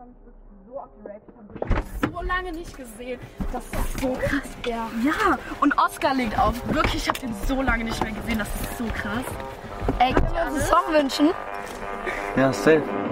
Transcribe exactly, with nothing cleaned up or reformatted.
freue mich wirklich so auf die Rave. Ich habe wirklich so lange nicht gesehen. Das ist so krass, ja. Ja, und Oscar legt auf. Wirklich, ich habe den so lange nicht mehr gesehen. Das ist so krass. Ey, können wir uns einen Song wünschen? Ja, safe.